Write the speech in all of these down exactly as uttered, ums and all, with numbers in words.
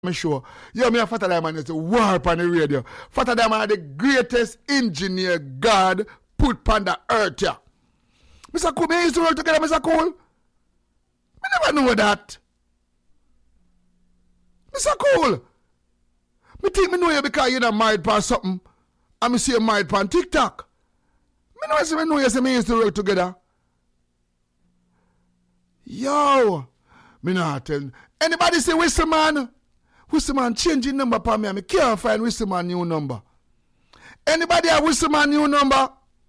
me sure. Yo, me a Father Diamond is a warp on the radio. Father Diamond is the greatest engineer God put on the earth here. Mister Cool, me used to work together, Mister Cool. Me never know that. Mister Cool. Me think me know you because you're not married for something. And me see you married for TikTok. Me know you me know you say me used to work together. Yo. Me not tell. Anybody say Whistle Man? Whistle Man changing number for me. I can't find Whistle Man new number. Anybody have Whistle Man new number?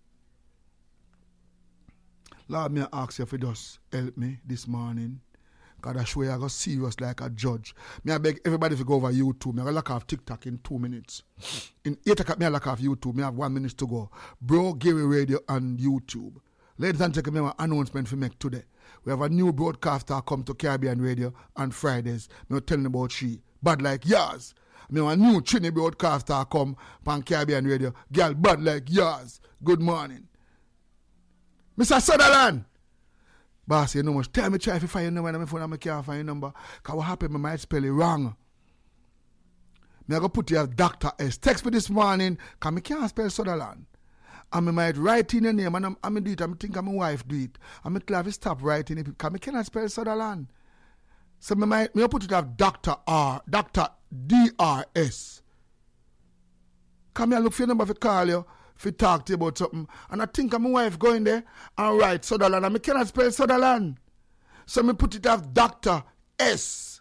Lord, me ask you if you just help me this morning. Because I swear I go serious like a judge. Me I beg everybody to go over YouTube. Me I lock off TikTok in two minutes. In eight o'clock, me I lock off YouTube. Me have one minute to go. Bro Gary Radio on YouTube. Ladies and gentlemen, an announcement for make today. We have a new broadcaster come to Caribbean Radio on Fridays. Me telling about she. Bad like yours. Me have a new Trini broadcaster come on Caribbean Radio. Girl, bad like yours. Good morning. Mister Sutherland. Boss, you know much. Tell me try if you find your number and my phone and I can't find your number. Because what happened, I might spell it wrong. Me I go put you as Doctor S. Text me this morning because I can't spell Sutherland. And I might write in your name and I'm, I'm do it. I think my wife do it. And I have to stop writing it because I cannot spell Sutherland. So I might me put it as Doctor R. Doctor D R S. Come here, look for your number to call you. If you talk to you about something, and I think my wife going there and write Sutherland, and I cannot spell Sutherland. So I put it as Doctor S.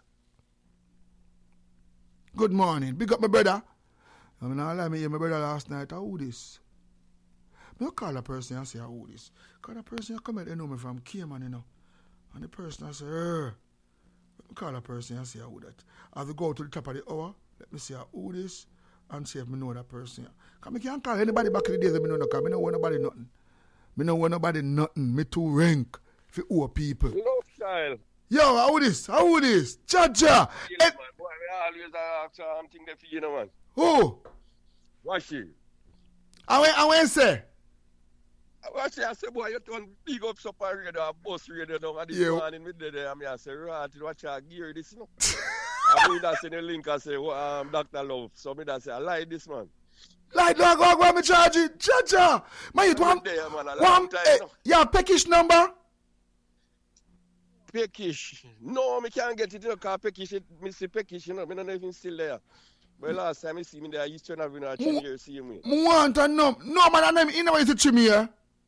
Good morning. Big up my brother. I mean, I like me, my brother last night, how this? I call a person and say, how this? Because the person come and they know me from Cayman, you know. And the person I say, er. I call a person and say, how that? As we go to the top of the hour, let me say, how this? And see if I know that person. Because I can't call anybody back in the days that I know, because I don't want nobody nothing. I don't want nobody nothing. Me too rank for old people. Love child. Yo, how this? How this? Cha-cha. You know, man, boy, I always ask something there for you, know, man. Who? Watch it. I went, I went say. Watch it, I say, boy, you turn big up super radio and bus radio down and this yeah. morning me there, and I say, right, watch out, gear this, you know. I mean, that's in the link, I say, well, um, Doctor Love. So me that say, I like this, man. Like, dog, go, go, me charge it. Cha-cha. Man, you want, there, man, a one, time, eh, no. yeah, peckish number? Peckish. No, me can't get it, you know, because Peckish, me see Peckish, you know, me don't know if he's still there. But last time I see me there, he's trying to have a trim here, see me. Me want a num. No, man, I name, you know what is trim here?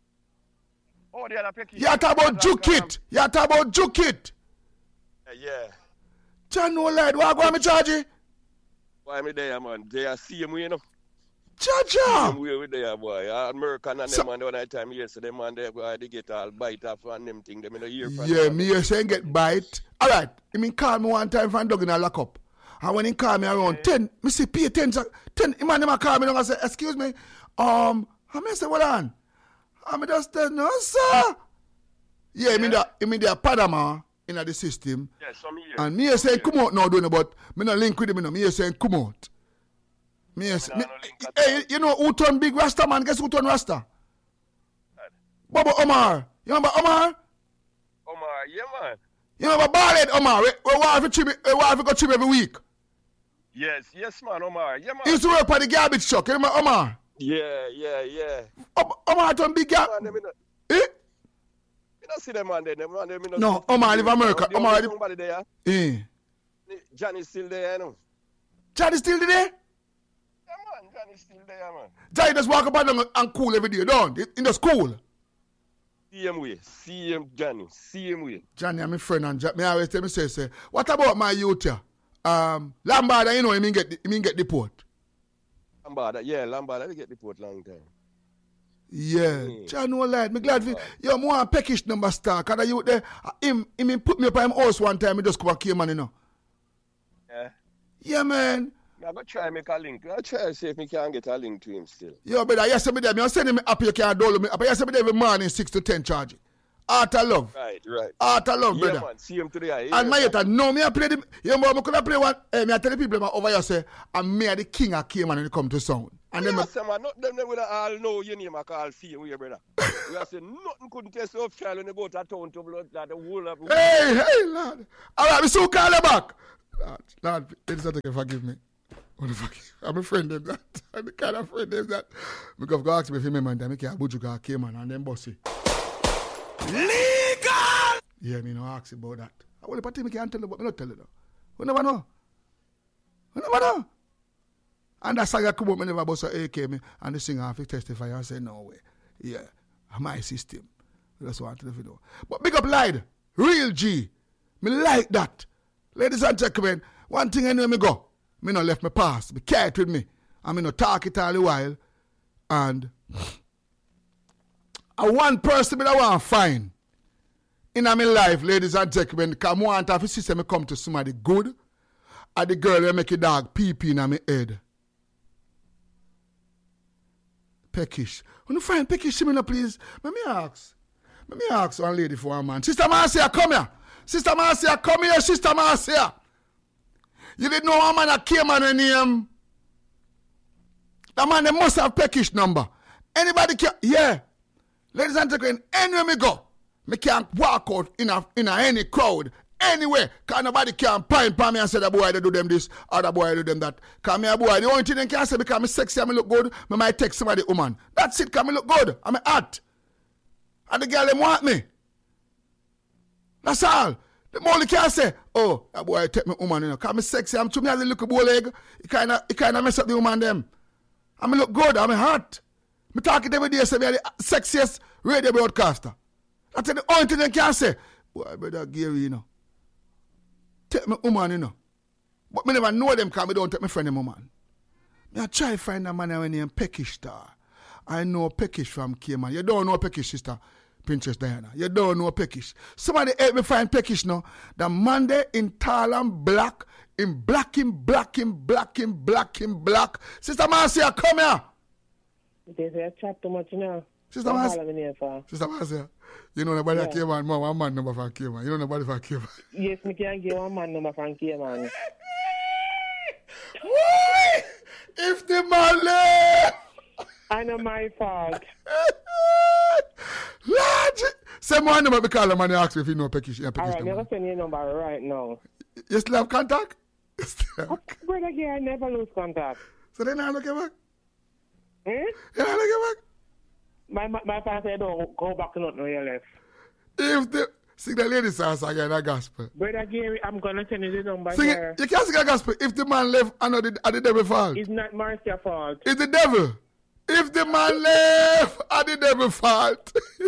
Oh, the other Peckish. You talk about juke it. You talk about juke it. Yeah. John, no lad, what go me charge it? Why me there, man? They are see me, you know. Cha-cha. Same way with there, boy. American and So, them, man, the one time yesterday, man, they, boy, they get all bite off and them thing. Them in a year from yeah, them. me you saying get bite. All right, I mean call me one time from Doug in a lock up. And when he call me around yeah. ten, me say pay ten, ten, man him a call me and I say, excuse me, um, I may say, what on? I mean just tell no, sir. Yeah, yeah. I mean that, I mean they are Panama in the system. Yeah, some years. And me saying, come out now, doing about, me not link with him, me saying, come out. Me, me, me hey, you know who turn big Rasta, man? Guess who turn Rasta? Baba Omar. You remember Omar? Omar, yeah, man. You remember Ballhead Omar? We, we want to trim, we want to go trim every week. Yes, yes, man, Omar. Yeah, man. He used to work for the garbage truck. You remember Omar? Yeah, yeah, yeah. Um, Omar turn big garbage. Eh? You don't see them man there. Them man there, me no, Omar live America. The Omar live. Somebody there. Eh. Johnny's still there, you know. Johnny still there? Yeah, man. Johnny's still there, man. Johnny just walk up and, and cool every day, don't he? In the school. Same way. Same Johnny. Same way. Johnny, I'm my friend, and Johnny, me always tell me, say, say, what about my youth here? Um, Lambada, you know, he mean get, he mean get deport. Lambada, yeah, Lambada, they get deport long time. Yeah, mm. John, no light. Me glad for yo, me want peckish number star. Cause you there, him, him put me up on him house one time. He just come and came, man, you know. Yeah. Yeah, man. I'm going to try make a link. I'll try to see if me can get a link to him still. Yo, brother, yes, me there. Me send him up. You can't download me up. Yes, me there every morning, six to ten charge. Art of love. Right, right. Art of love, yeah, brother. Man. See him today. And my yet, no, me I play the. You know, me could I play one. Eh, me I tell the people over here say, I'm me the king of Cayman when it come to sound. And then yeah, say, man, not them would all know your name. I call see you, brother. We are saying nothing couldn't test off child when they go to town to blood that the whole of. Hey, hey, lad. All right, we soon call you back. Lord, Lord, ladies and gentlemen, forgive me. What the fuck? I'm a friend of that. I'm the kind of friend of that. Because God asked me if you remember, and I can't bujuka came on and then bossy. Legal! Yeah, me no ask about that. I will party me can't tell you, but me not tell you though. We never know. We never know. And that's how I come up, me never boss a A K me, and the singer have to testify and say, no way. Yeah, my system. That's what I want to know. But big up lied. Real G. Me like that. Ladies and gentlemen, one thing I know me go. Me no left my past. Me carry it with me. And me no talk it all the while. And I one person me that want to find in my life, ladies and gentlemen, because I want to have a system me come to somebody good. And the girl that make a dog pee pee in my head. Peckish. When you find Peckish, me no please. Let me ask. Let me ask one lady for one man. Sister Marcia, come here. Sister Marcia, come here, Sister Marcia. You didn't know one man that came on the name. That man, they must have Peckish number. Anybody can, yeah. Ladies and gentlemen, anywhere me go, me can't walk out in a, in a any crowd, anywhere. Because nobody can point for me and say, that boy, they do them this, or that boy, they do them that. Because me a boy, the only thing they can say, because I'm sexy and me look good, me might text somebody, woman. That's it, because me look good. I'm hot. And the girl, them want me. That's all. The only can say, oh, that boy take me woman, you know. Because I'm sexy, I'm too me as a little bow leg. It kind of it kind of mess up the woman them. I me look good, I'm hot. Me talk it every day, say me are the sexiest radio broadcaster. That's the only thing they can say. Boy, brother Gary, you know. Take me woman, you know. But me never know them because me don't take my friend them woman. Me I try to find a man when named Peckish star. I know Peckish from Cayman. You don't know Peckish, sister. Princess Diana. You don't know Peckish. Somebody help me find Peckish now. The Monday in tall and black, in black, in black, in black, in black, in black. Sister Marcia, come here. They say I chat too much now. Sister Marcia. Sister Marcia. You know nobody yeah. Came on, more one man number from Cayman. You know nobody from Cayman. Yes, me can get one man number from Cayman. Why? If the man left. I know my fault. Lord, same one number because the man asked me if you know Peckish. Yeah, Peckish all right, I'm going to send you a number right now. You still have contact? Oh, brother, yeah, I never lose contact. So then I look back? Hmm? Yeah, I look back? My, my, my father said, don't go back to nothing where you left. If the... Sing the lady songs again, that gospel. Brother Gary, I'm going to send you the number sing here. It, you can't sing a gospel. If the man left, I know the, the devil fault. It's not Marcia's fault. It's the devil. If the man left, I the devil fault.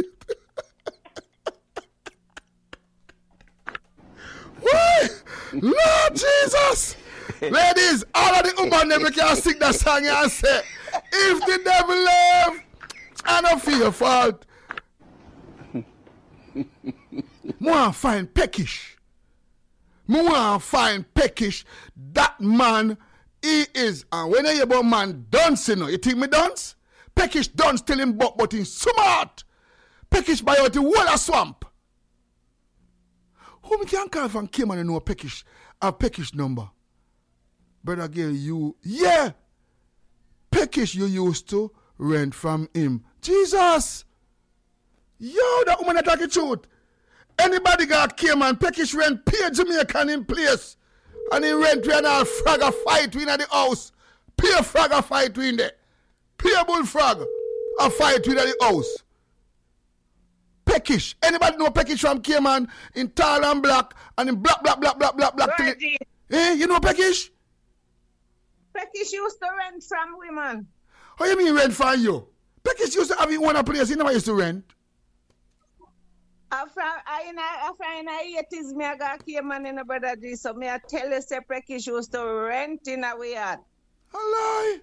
Why? Lord Jesus! Ladies, all of the women never can sing that song and say, if the devil left, I don't feel your fault. Me want to find Peckish. Me want to find Peckish. That man, he is. And when I hear about man dance, you know, you think me dance? Peckish dance tell him but, but in smart. Peckish buy out the whole of swamp. Who me can call from Cayman and know Peckish? A Peckish number. Brother Gary, you, yeah. Peckish you used to rent from him. Jesus. Yo, that woman attack the truth. Anybody got Cayman, Peckish rent, pay Jamaican in place. And he rent when all frog a fight in the house. Pay a frog a fight in there. Pay a bullfrog a fight in the house. Peckish. Anybody know Peckish from Cayman in tall and black and in black, black, black, black, black, black. Reggie. Eh, you know Peckish? Peckish used to rent from women. How you mean rent from you? Peckish used to have his own place. He never used to rent. After I in after in eighties, me I got Cayman in a brother G, so me I tell you, say Peckish used to rent in a way at. A lie.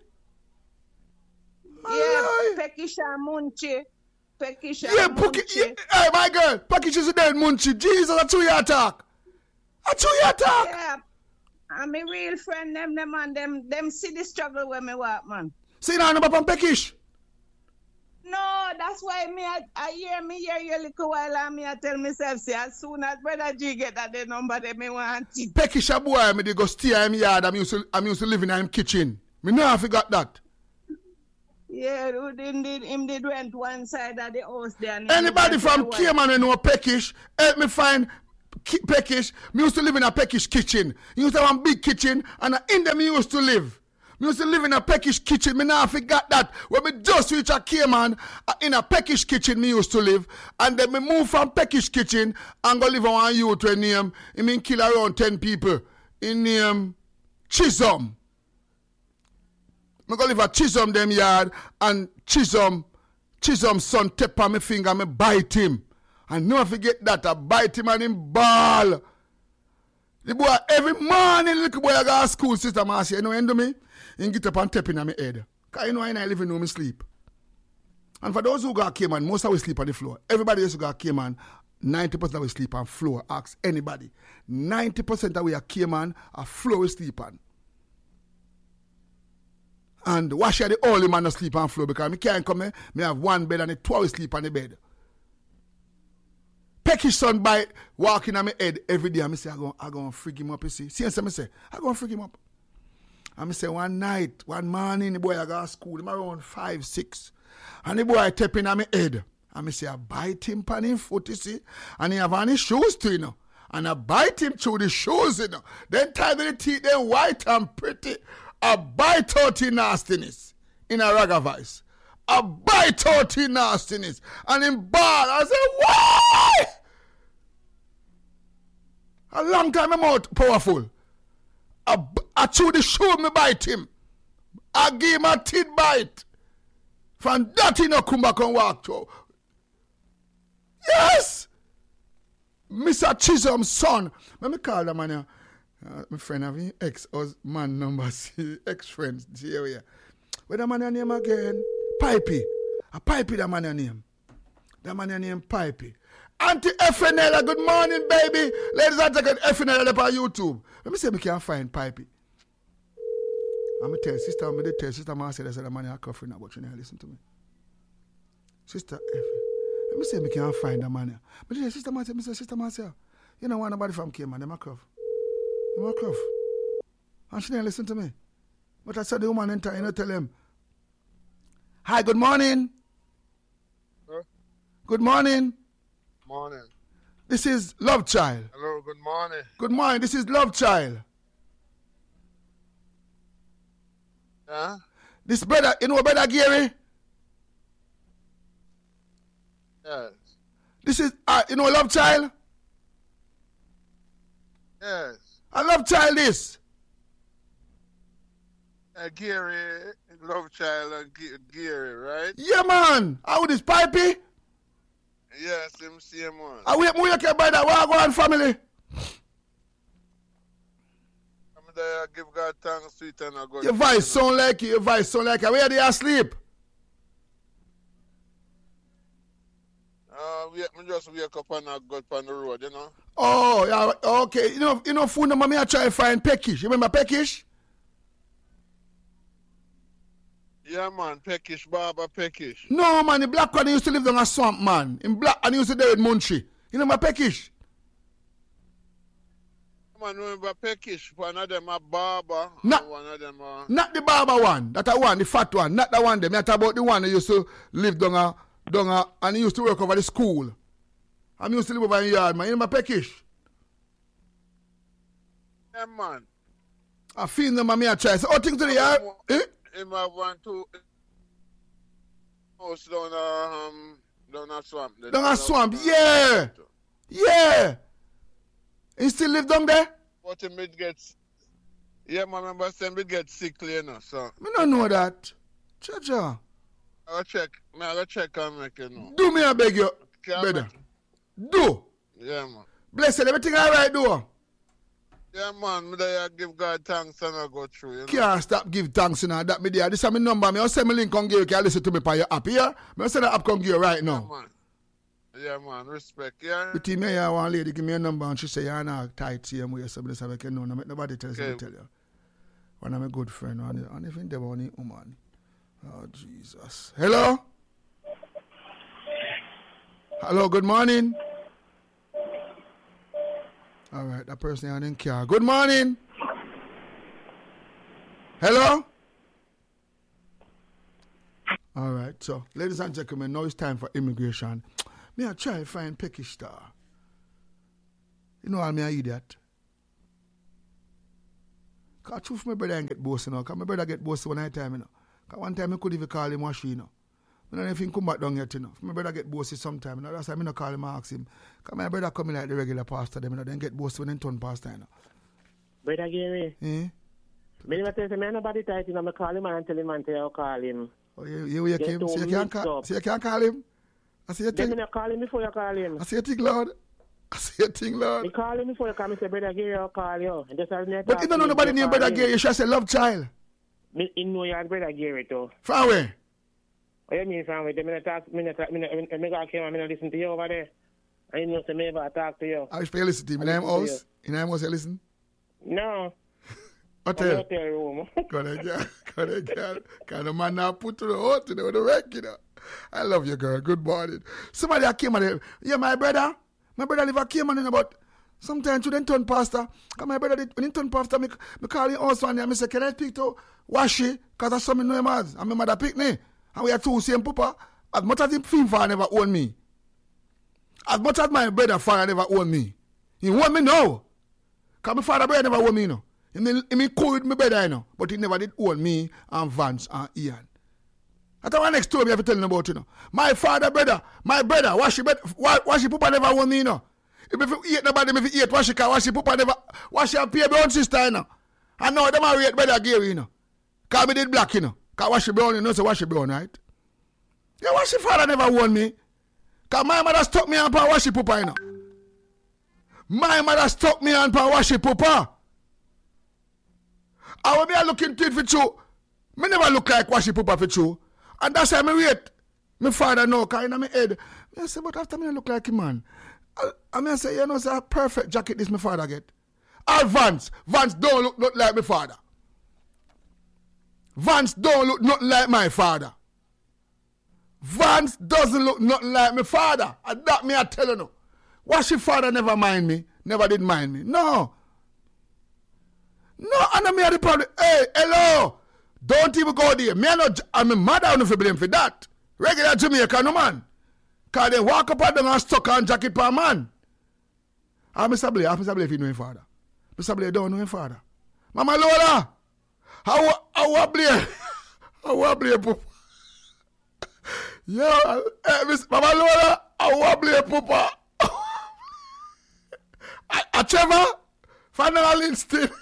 A Yeah, lie. Peckish and Munchie. Peckish and Yeah, Munchie. Peckish. Yeah, hey, my girl. Peckish is a dead munchie. Jesus, that's who you attack. That's who you attack. Yeah. And my real friend, them, them, and them, them see the struggle when me walk, man. See now, number from Peckish. No, that's why me, I, I hear me hear you a little while and me I tell myself, say, as soon as Brother G get that the number, they me want it. Peckish a boy, me they go stay in my yard. I'm used to, I'm used to living in him kitchen. Me know I forgot that. Yeah, who did, did, him did rent one side of the house there. And Anybody him from did Cayman who know Peckish, help me find ki- Peckish, me used to live in a Peckish kitchen. You used to have a big kitchen, and in them me used to live. Me used to live in a Peckish kitchen. Me now forgot that. When me just reach a Cayman, uh, in a Peckish kitchen me used to live. And then me move from Peckish kitchen and go live on one youth when name, he mean kill around ten people. In name Chisholm. Me go live at Chisholm them yard, and Chisholm, Chisholm's son tap on my finger and me bite him. And never forget that, I bite him and him ball. The boy, every morning, little boy, I go to school, Sister Marcia, you know what he do me? He get up and tap in my head. Because you know, in I living room, I sleep. And for those who got Cayman, most of us sleep on the floor. Everybody else who got Cayman, ninety percent of we sleep on floor. Ask anybody. ninety percent of we are Cayman, a floor we sleep on. And why should the only man not sleep on floor? Because I can't come here, I have one bed and the two we sleep on the bed. Peckish son bite walking on my head every day. And I say, I'm going, I'm going to freak him up, you see. See what I say? I'm going to freak him up. And I say, one night, one morning, the boy I go to school, him around five, six. And the boy tapping on my head. And I say, I bite him on his foot, you see. And he have on his shoes too, you know. And I bite him through the shoes, you know. Then tie the teeth, then white and pretty. I bite out in nastiness in a rag of ice. I bite out in nastiness. And in ball, I say, why? A long time I'm out powerful. I, I chew the shoe, me bite him. I give him a teeth bite. From that he no come back and walk through. Yes! Mister Chisholm's son. Let me call the man here. Uh, my friend have his ex-man number, ex-friends, see here. Where the man name again? Pipey. A Pipey the man name. The man name Pipey. Auntie Efenella, good morning, baby. Ladies and gentlemen, Efenella up on YouTube. Let me see if we can find Pipey. I'm going to tell sister, I'm going to tell sister Marcel, I said the man is coughing now, but you never listen to me. Sister Effie. Let me see if we can find the man. But yeah, sister Marcel, sister Marcel, you know, nobody from Cayman, they might cough. They might cough. And she didn't listen to me. But I said the woman enter, you know, tell him, hi, good morning. Huh? Good morning. Morning. This is Love Child. Hello, good morning. Good morning. This is Love Child. Yeah? This brother, you know brother Gary? Yes. This is, uh, you know Love Child? Yes. I Love Child this. Uh, Gary, Love Child and G- Gary, right? Yeah, man. How this Pipey? Yes, him same one. I wait, more you can buy that. Where go on, family? I'm there, give God thanks, sweet and a good. Your voice sound like you. Your voice sound like you. Where they asleep? Uh, we, me just wake up and I go on the road, you know? Oh, yeah, okay. You know, you know, phone number me I try to find Peckish. You remember Peckish? Yeah, man, Peckish, Baba Peckish. No, man, the black one he used to live down a swamp, man. In black, and he used to there with Munchie. You know my Peckish? Man, remember Peckish, one of them a Baba, Not- and one of them a... Not the barber one. That a one, the fat one. Not the one them. I talk about the one that used to live down a, down a, and he used to work over the school. And he used to live over in the yard, man. You know my Peckish? Yeah, man. I feel them, and me I try. So, how things to the yard? Eh? Him have one, two... House down a, um, down a swamp. Down a swamp, yeah. Yeah. He still live down there? But him it gets... Yeah, man, remember saying it get sickly, you know, so... Me don't know that. Cha-cha. I'll check. Me, I'll check and make you know. Do me I beg you, Can't brother. make- Do. Yeah, man. Blessed, everything all right, do. Yeah, man, me there give God thanks and I go through, you know. Can't stop give thanks, you know, that me there. This is my number. Me I'll send me link on give you, can listen to me by your app, yeah? Me I'll send the app on give you right Yeah, now. man. Yeah, man, respect, yeah? Between me and one lady, give me a number and she say, you're not tight same way, so I say, I can know. No, make nobody tell Okay. me tell you. One of my good friend, and and even the one woman. Oh, Jesus. Hello? Hello, good morning. All right, that person I didn't care. Good morning. Hello? All right, so, ladies and gentlemen, now it's time for immigration. Me I try to find Peckish Star. You know I'm an idiot. Because truth my brother ain't get bossy, you know. Because my brother get bossy one time, you know. Because one time I could even call him Washi, you know. I don't know if he come back down yet, you know. My brother get bossy sometime, you know. That's why I don't call him and ask him. Because my brother come in like the regular pastor, them, you know. Then get bossy when they turn pastor, you know. Brother Gary. Eh? Me never tell me nobody tight, you know. I call him and tell him and tell I'll call him. Oh, you, you, you, came, so you, can't call, so you can't call him? I see you think. Then I call him before you call him. I see you think, Lord. I see you think, Lord. You call him before you call me, say, Brother Gary, I'll call you. And just as me but you don't know nobody named Brother Gary. You should say love child. Me, you know you're Brother Gary, too. From where? What you mean from where? Me not talk, me not talk, me not, me not go here and me not listen to you over there. I you know, say me ever talk to you. I wish you listen to me. In name house? In name house you listen? No. Hotel. Hotel room. Got it, girl. Got it, girl. Kind of man now put to the hotel with the wreck, you know. I love you, girl. Good morning. Somebody that came and yeah, my brother. My brother live a came and about sometimes you then turn pastor. Because my brother did, when he turn pastor, me, me call him house one day and I say, can I speak to Washi? Because that's something know him as. And my mother pick me. And we are two same papa. As much as him film father never own me. As much as my brother father never own me. He own me now. Because my father brother never own me, you know. He mean, he mean cool with my brother, you know. But he never did own me and Vance and Ian. That's one next story I have to tell you about, you know. My father, brother, my brother, Washi, Washi Papa never own me, you know. If you eat nobody, if you eat Washi, Washi Papa never, Washi and pay my own sister, you know. And now them are rate Brother Gary, you know. Because I did black, you know. Because Washi Brown, you know, so Washi Brown, right? Yeah, Washi father never own me. Because my mother stuck me on for Washi Papa, you know. My mother stuck me on for Washi Papa. And when I look into it for true, me never look like Washi Papa for true. And that's why I wait. My father know, because in my head, I say, but after me I look like him, man. I, I mean, I say, you know, it's a perfect jacket this my father get. All Vance, Vance don't look nothing like my father. Vance don't look nothing like my father. Vance doesn't look nothing like my father. And that me I tell you no. Washi father never mind me, never did mind me. No. No, and I me had the problem. Hey, hello. Don't even go there. Me not, I'm a mother, I don't feel blame for that. Regular Jamaica, no man. Because they walk up and down and stuck on jacket per man. Ah, Mister Blair, ah, Mister Blair, if you know him father. Mister Blair don't know him father. Mama Lola, how, how Blair? How Blair, Papa? Yo, eh, Miss Mama Lola, how Blair, Papa? A Trevor? Final instinct.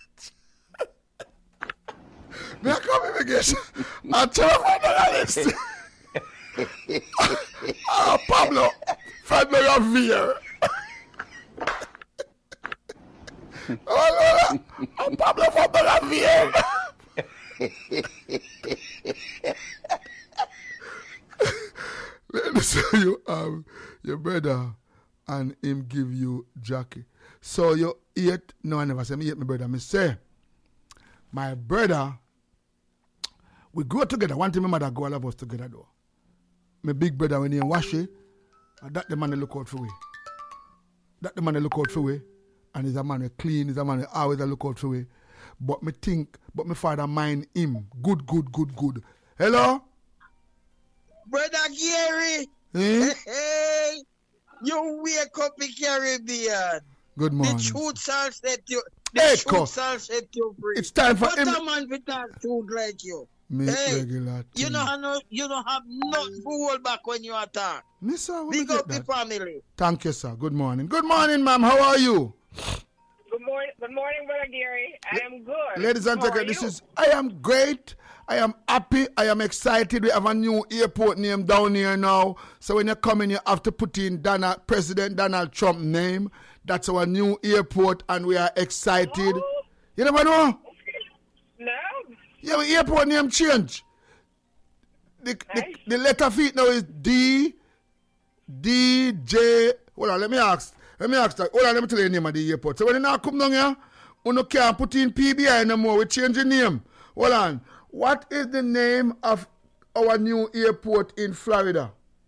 Me I come in again. I tell you final instinct. Ah, Pablo, Fabio Javier. Oh, Lola, oh, Pablo Fabio Javier. Let me show you um, your brother and him give you Jackie. So you eat, no, I never say me eat my brother. Me say, my brother, we grew up together. One time my mother go all of us together though. My big brother when he wash it, and that the man they look out for we. That the man they look out for we. And he's a man who clean, he's a man who always a look out for we. But me think, but my father mind him. Good, good, good, good. Hello? Brother Gary. Eh? Hey, you wake up in Caribbean. Good morning. The truth shall set you. The Hey, truth Co. shall set you free. It's time for What him. a man with that truth like you. Me Hey, regular You thing. know, I know you don't have nothing to hold back when you attack. Me sir, Big get up the that. family. Thank you, sir. Good morning. Good morning, ma'am. How are you? Good morning, good morning, Brother Gary. I am good. Ladies and How are gentlemen, this you? is, I am great. I am happy. I am excited. We have a new airport name down here now. So when you come in, you have to put in Donald, President Donald Trump name. That's our new airport, and we are excited. Oh. You never know? No? Yeah, the airport name change. The, the, Nice. the letter feet now is D, D, J. Hold on, let me ask. Let me ask that. Hold on, let me tell you the name of the airport. So when you now come down here, you can't put in P B I no more. We change the name. Hold on. What is the name of our new airport in Florida?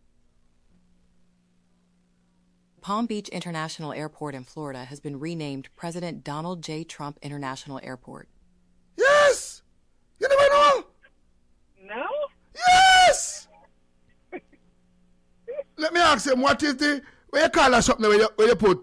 Palm Beach International Airport in Florida has been renamed President Donald J. Trump International Airport. Yes! You never know? No? Yes! Let me ask him, what is the, where you call that something where you, where you put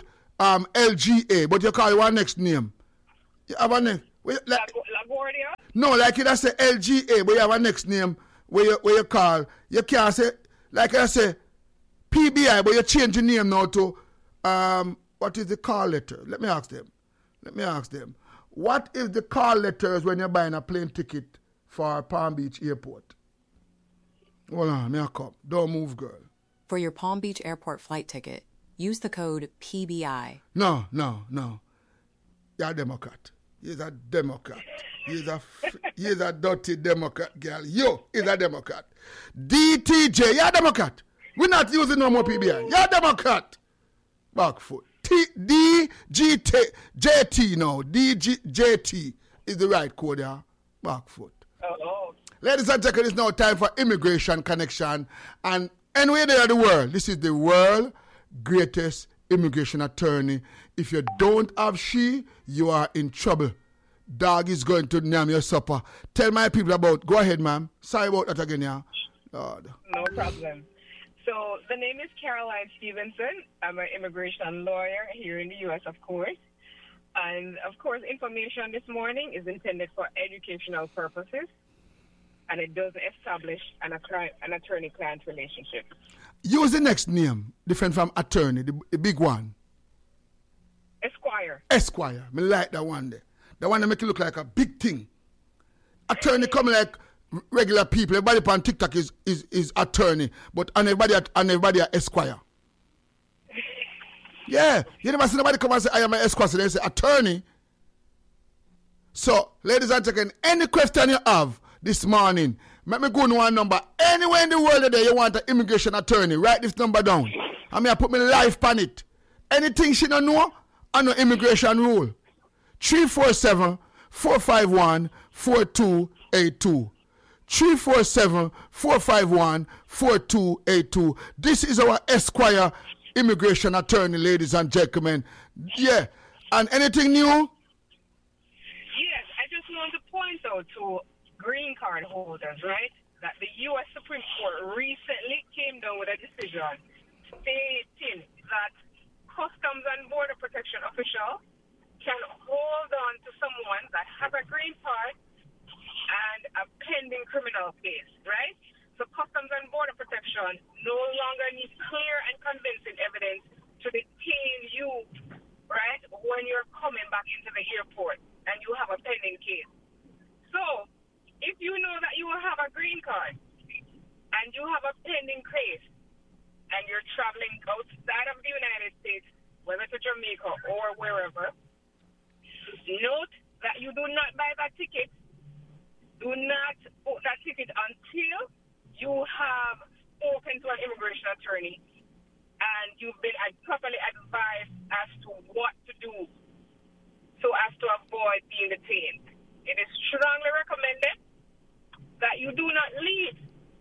um, L G A, but you call it one next name. You have a name. Like, LaGuardia? no, like you say L G A, but you have a next name where you, where you call. You can't say, like I say, P B I, but you change the name now to, um, what is the call letter? Let me ask them. Let me ask them. What is the call letters when you're buying a plane ticket for Palm Beach Airport? Hold on, me I come. Don't move, girl. For your Palm Beach Airport flight ticket, use the code P B I. No, no, no. You're a Democrat. He's a Democrat. He's a, he's a dirty Democrat, girl. You is a Democrat. D T J, you're a Democrat. We're not using no more P B I. You're a Democrat. Back foot. T, D G T, J T now. D G J T is the right code, yeah? Back foot. Oh. Ladies and gentlemen, it's now time for Immigration Connection. And anywhere there in the world, this is the world greatest immigration attorney. If you don't have she, you are in trouble. Dog is going to name your supper. Tell my people about, go ahead, ma'am. Sorry about that again, yeah? Lord. No problem. So the name is Caroline Stevenson. I'm an immigration lawyer here in the U S, of course. And, of course, information this morning is intended for educational purposes, and it doesn't establish an, an attorney-client relationship. Use the next name, different from attorney, the, the big one. Esquire. Esquire. Me like that one there. The one that make it look like a big thing. Attorney come like regular people. Everybody on TikTok is, is, is attorney, but and everybody and everybody are Esquire. Yeah, you never see nobody come and say I am an Esquire. So they say attorney. So, ladies and gentlemen, any question you have this morning, let me go to one number. Anywhere in the world today you want an immigration attorney, write this number down. I mean, I put my life on it. Anything she don't know, I know immigration rule. three four seven, four five one, four two eight two. three four seven, four five one, four two eight two. This is our Esquire immigration attorney, ladies and gentlemen. Yeah. And anything new? Yes, I just want to point out to green card holders, right, that the U S Supreme Court recently came down with a decision stating that Customs and Border Protection officials can hold on to someone that has a green card and a pending criminal case, right? So Customs and Border Protection no longer needs clear and convincing evidence to detain you, right, when you're coming back into the airport and you have a pending case. So if you know that you have a green card and you have a pending case and you're traveling outside of the United States, whether to Jamaica or wherever, note that you do not buy that ticket. Do not book that ticket until you have spoken to an immigration attorney and you've been properly advised as to what to do so as to avoid being detained. It is strongly recommended that you do not leave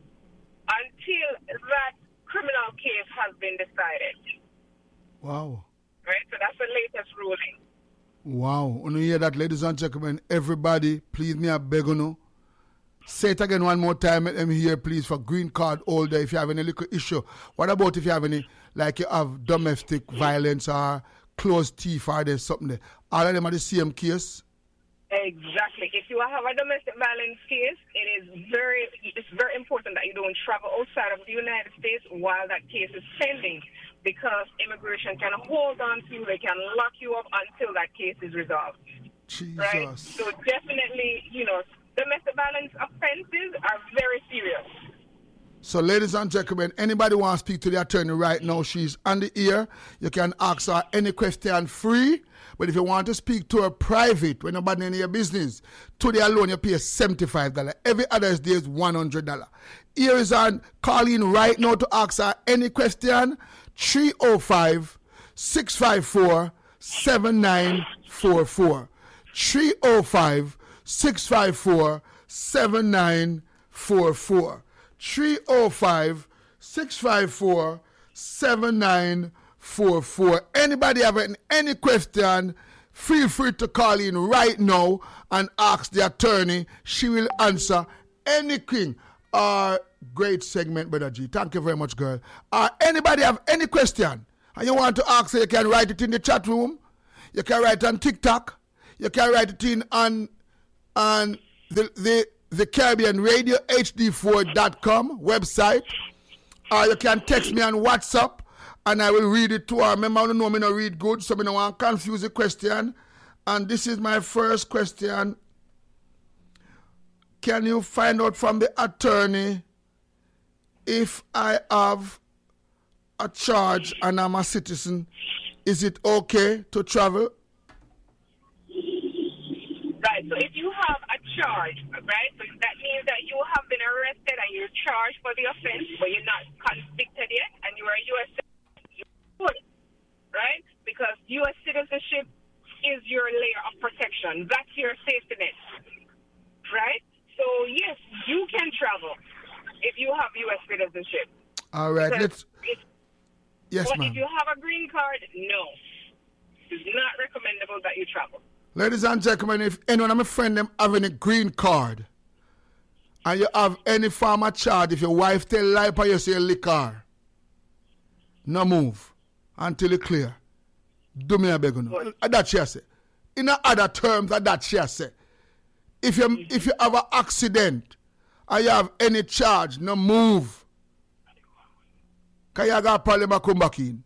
until that criminal case has been decided. Wow. Right? So that's the latest ruling. Wow. When you hear that, ladies and gentlemen, everybody, please me I beg you know. Say it again one more time. Let me hear, please, for green card holder. If you have any little issue, what about if you have any, like you have domestic violence or closed teeth or there's something there? All of them are the same case? Exactly. If you have a domestic violence case, it is very, it's very important that you don't travel outside of the United States while that case is pending, because immigration can hold on to you, they can lock you up until that case is resolved. Jesus. Right? So definitely, you know, domestic violence offenses are very serious. So, ladies and gentlemen, anybody want to speak to the attorney right now, she's on the ear. You can ask her any question free. But if you want to speak to her private, when nobody in your business, today alone you pay seventy-five dollars. Every other day is one hundred dollars. Here is on call in right now to ask her any question. three oh five, six five four, seven nine four four. three oh five, six five four, seven nine four four. three oh five, six five four, seven nine four four. Anybody having any question, feel free to call in right now and ask the attorney. She will answer anything. Uh, great segment, Brother G. Thank you very much, girl. Uh, anybody have any question? and you want to ask, you can write it in the chat room. You can write it on TikTok. You can write it in on, on the, the, the Caribbean Radio H D four dot com website. Or you can text me on WhatsApp and I will read it to her. Remember, I don't know me not read good, so I don't want to confuse the question. And this is my first question. Can you find out from the attorney if I have a charge and I'm a citizen, is it okay to travel? Right, so if you have a charge, right, so that means that you have been arrested and you're charged for the offense, but you're not convicted yet, and you are a U S citizen, you would, right? Because U S citizenship is your layer of protection. That's your safety net, right? So, yes, you can travel if you have U S citizenship. All right, let's... Yes, but ma'am. if you have a green card, no. It's not recommendable that you travel. Ladies and gentlemen, if anyone of my friend them have any green card and you have any form of charge, if your wife tell lie or you say liquor, no move until it clear. Do me a beg you know. That she say. In other terms, that she say. If you mm-hmm. if you have an accident and you have any charge, no move. Because you got a problem, come back in.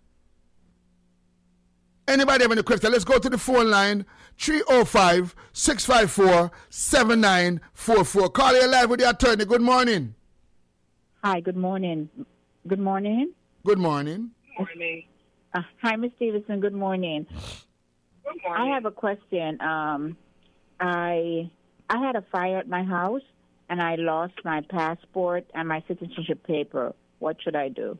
Anybody have any question? Let's go to the phone line, three oh five, six five four, seven nine four four. Call you live with the attorney. Good morning. Hi, good morning. Good morning. Good morning. Good morning. Uh, hi, Miz Stevenson. Good morning. Good morning. I have a question. Um, I I had a fire at my house, and I lost my passport and my citizenship paper. What should I do?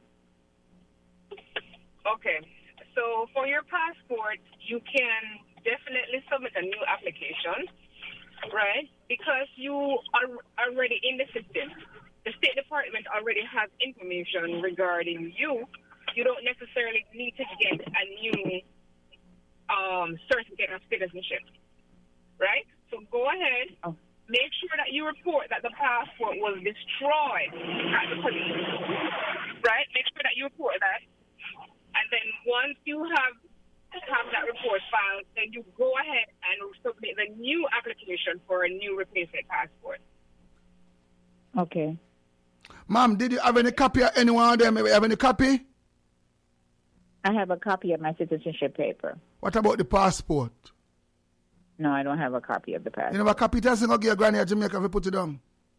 Okay. So for your passport, you can definitely submit a new application, right? Because you are already in the system. The State Department already has information regarding you. You don't necessarily need to get a new um, certificate of citizenship, right? So go ahead. Oh. Make sure that you report that the passport was destroyed at the police, right? Make sure that you report that. And then once you have have that report filed, then you go ahead and submit the new application for a new replacement passport. Okay. Ma'am, did you have any copy of anyone of them? Have any copy? I have a copy of my citizenship paper. What about the passport? No, I don't have a copy of the passport. You never copy it? I go get your granny at Jamaica if you put it down.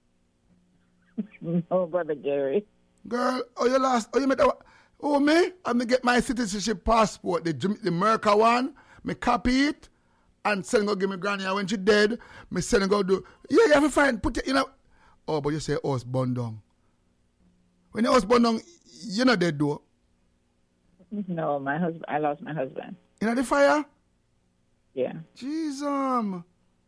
No, Brother Gary. Girl, oh, you lost. Oh, you met a... Oh, me? I'm going to get my citizenship passport, the the Merca one. Me copy it and send go give me granny. And when she dead, me send go do... Yeah, you have to find... Put it, you know... Oh, but you say house burned down. When the house burned down, you're not dead, though. No, my husband. I lost my husband. You know the fire? Yeah. Jesus. How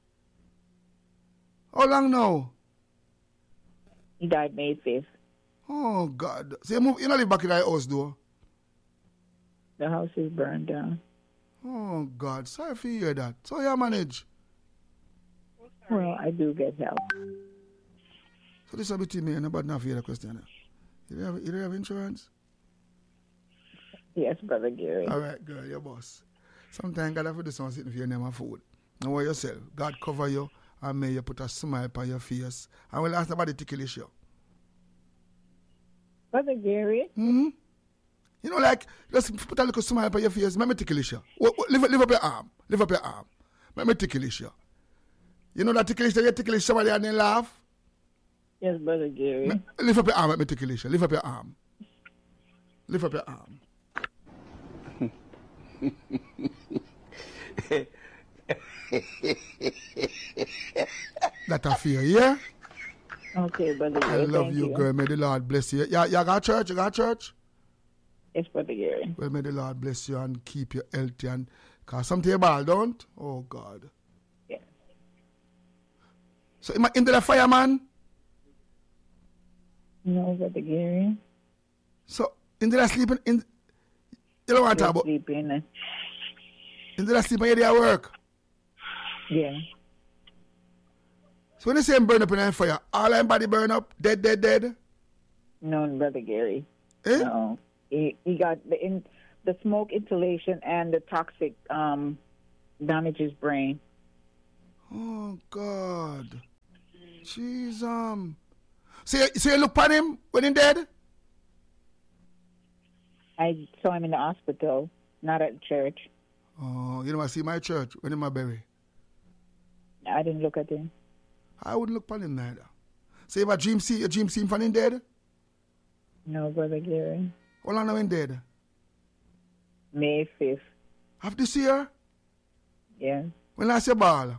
long now? He died May fifth. Oh, God. So you move, you don't live back in that house, though? The house is burned down. Oh, God. Sorry for you hear that. So you manage? Well, I do get help. So this is between me and nobody not for the question. You don't have, you don't have insurance? Yes, Brother Gary. All right, girl, your boss. Sometimes God have to do something sitting for your name and food. Know what yourself. God cover you and may you put a smile on your face. And we'll ask nobody to kill you. Brother Gary? Mm-hmm. You know, like, just put a little smile on your face. Let me tickle you. Lift, lift up your arm. Lift up your arm. Let me tickle you. You know that tickle you, you tickle somebody and they laugh? Yes, Brother Gary. Lift up your arm. Let me tickle you. Lift up your arm. Lift up your arm. That a fear, yeah? Okay, Brother Gary. I love thank you, you, girl. May the Lord bless you. Yeah, you got church? You got church? Yes, Brother Gary. Well, may the Lord bless you and keep you healthy. And because something about don't? Oh, God. Yeah. So, into the fireman? No, Brother Gary. So, into the sleeping? In, you don't want to talk about? Sleeping. Into the sleeping, you there at work? Yeah. So, when you say him burn up in the fire, all that body burn up? Dead, dead, dead? No, Brother Gary. Eh? No. He, he got, in, the smoke inhalation and the toxic um, damages brain. Oh, God. Jeez, um. So you, so you look upon him when he dead? I saw him in the hospital, not at church. Oh, you know, I see my church when in my bury. I didn't look at him. I wouldn't look upon him neither. So you have a dream see, a dream see him from him dead? No, Brother Gary. How long have him dead? May fifth. Of this year? Yeah. When last your ball?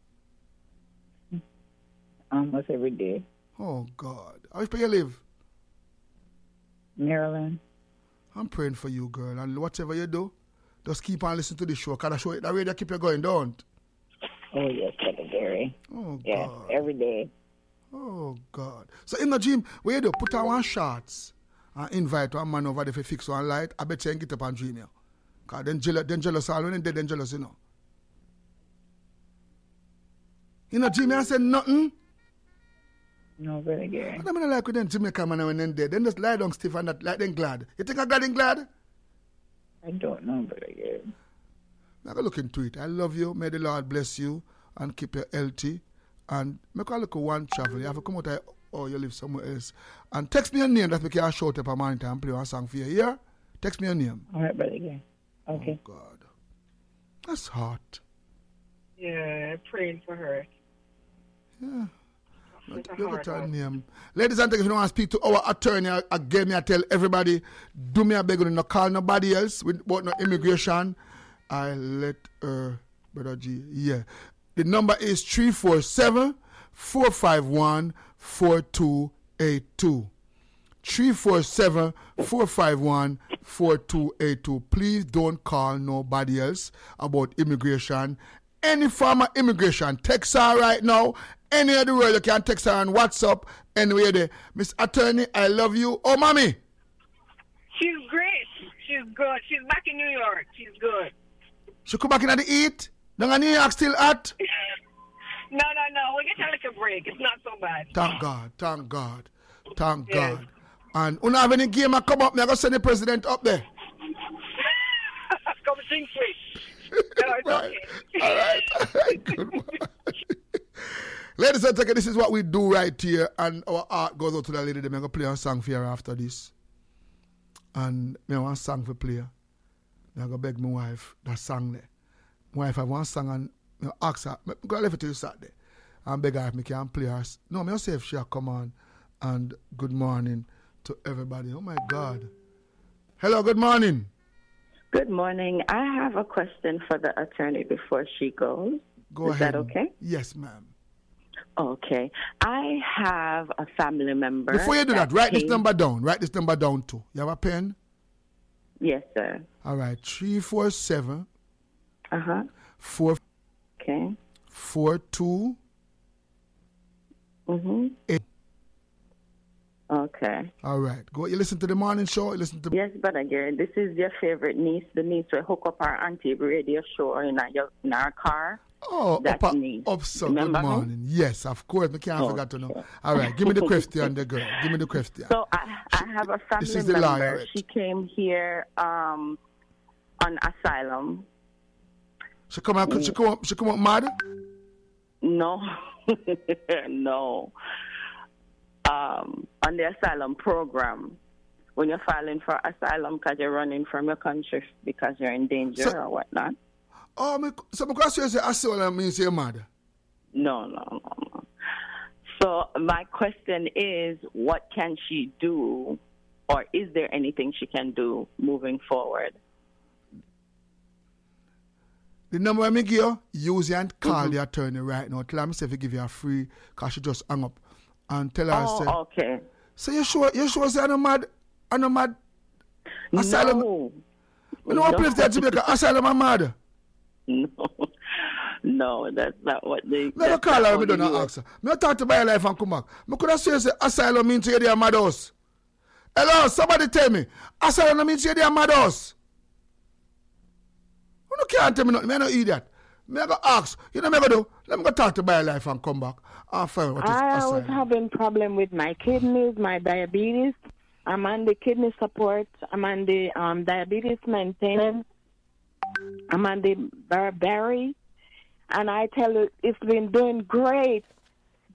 Almost every day. Oh, God. How much you live? Maryland. I'm praying for you, girl. And whatever you do, just keep on listening to the show. Because the show, the radio keep you going, don't? Oh, yes, Brother Gary. Oh, yeah, God. every day. Oh, God. So in the gym, where you do, put on one shots and invite one man over there to fix one light. I bet you can get up and dream you. Because then jealous, then jealous, all when they dead, then jealous, you know. You know, Jimmy, I said nothing. No, Brother Gary. I don't like when them Jamaica man when then dead. Then just lie down stiff and that, like them glad. You think I got them glad? I don't know, Brother Gary. I'm going to look into it. I love you. May the Lord bless you and keep you healthy. And make a look at one travel. You have to come out here or you live somewhere else. And text me your name that we can shout up a man and play one song for you. Yeah? Text me your name. All right, Brother Gary. Okay. Oh, God. That's hot. Yeah, praying for her. Yeah. It's a Look hard at her one. name. Ladies and gentlemen, if you don't want to speak to our attorney, again, I tell everybody, do me a beg of you, not call nobody else with about no immigration. I let her, Brother G, yeah. The number is three four seven, four five one, four two eight two. three four seven, four five one, four two eight two. Please don't call nobody else about immigration. Any form of immigration, text her right now. Any of the world, you can text her on WhatsApp. Anyway, there. Miss Attorney, I love you. Oh, mommy. She's great. She's good. She's back in New York. She's good. She come back in at the eat. Down in New York still hot. No, no, no. We'll get a little break. It's not so bad. Thank God. Thank God. Thank Yes. God. And you have any game I come up, me I go send the president up there. Come sing sweet. No, it's Right. okay. All right. All right. Good morning. Ladies and gentlemen, this is what we do right here. And our art goes out to the lady. I'm going to play a song for her after this. And I want a song for play. I'm going to beg my wife that song there. My wife have one song and I ask her, I'm going to leave it to you Saturday. And beg her if I can play her. No, I'm say if she'll come on. And good morning to everybody. Oh my God. Hello, good morning. Good morning. I have a question for the attorney before she goes. Go Is ahead. that okay? Yes, ma'am. Okay. I have a family member. Before you do that, write this came- number down. Write this number down too. You have a pen? Yes, sir. All right. three four seven, Uh-huh. four, Okay. four two, Mm-hmm. eight. Okay. All right. Go. You listen to the morning show. You listen to. Yes, but again, this is your favorite niece. The niece will hook up our auntie radio show in our, in our car. Oh, That up, niece. up, so good Remember her? morning. Yes, of course. I can't Oh, forget to know. okay. All right. Give me the question, the girl. Give me the question. So I, I have a family This is the member. lawyer. She came here um, on asylum. She come out. She come. Out, she come out mad. No, no. Um, on the asylum program, when you're filing for asylum because you're running from your country because you're in danger So- or whatnot. Oh, me, so because you say asylum means you're mad. No, no, no, no. So my question is, what can she do, or is there anything she can do moving forward? The number I give you, use it and call Mm-hmm. the attorney right now. Tell her myself to give you a free, because she just hung up. And tell her, Oh, say, okay. so you sure, you sure say I'm not mad? I'm not mad? Asylum. No. You know what No. place there Jamaica? Asylum I'm mad. No, no, that's not what they. Never that's call not her, me what don't the know U S ask her. Me talk to my life and come back. Me could have said say, asylum means you're there mad house. Hello, somebody tell me. Asylum means you're there mad house. You can't tell me nothing. Me no idiot. Me go ask. You know me go do? Let me go talk to my life and come back. And find what is I was asylum. having problem with my kidneys, my diabetes, I'm on the kidney support. I'm on the um, diabetes maintenance. I'm on the beriberi. And I tell you, it's been doing great.